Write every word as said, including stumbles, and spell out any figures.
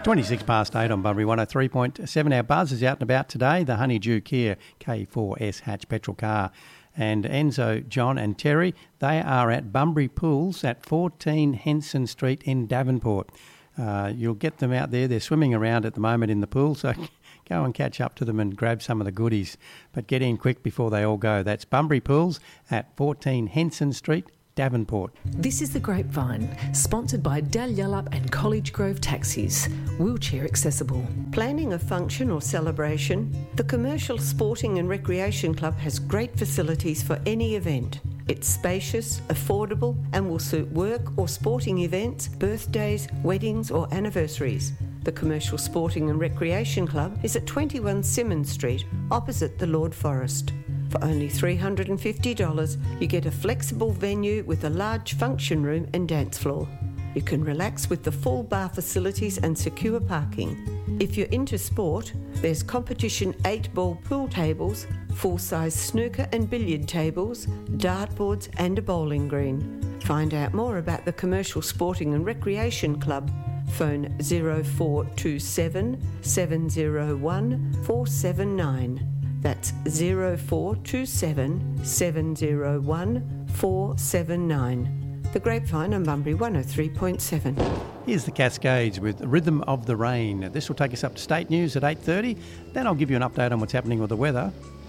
twenty-six past eight on Bunbury one oh three point seven. Our buzz is out and about today. The Honeydew Kia K four S hatch petrol car. And Enzo, John and Terry, they are at Bunbury Pools at fourteen Henson Street in Davenport. Uh, you'll get them out there. They're swimming around at the moment in the pool, so go and catch up to them and grab some of the goodies. But get in quick before they all go. That's Bunbury Pools at fourteen Henson Street, Davenport. This is The Grapevine, sponsored by Dalyellup and College Grove Taxis, wheelchair accessible. Planning a function or celebration? The Commercial Sporting and Recreation Club has great facilities for any event. It's spacious, affordable and will suit work or sporting events, birthdays, weddings or anniversaries. The Commercial Sporting and Recreation Club is at twenty-one Symonds Street, opposite the Lord Forest. For only three hundred fifty dollars, you get a flexible venue with a large function room and dance floor. You can relax with the full bar facilities and secure parking. If you're into sport, there's competition eight-ball pool tables, full-size snooker and billiard tables, dartboards and a bowling green. Find out more about the Commercial Sporting and Recreation Club. Phone zero four two seven, seven zero one, four seven nine. That's zero four two seven, seven zero one, four seven nine. The Grapevine on Bunbury one oh three point seven. Here's the Cascades with Rhythm of the Rain. This will take us up to state news at eight thirty. Then I'll give you an update on what's happening with the weather.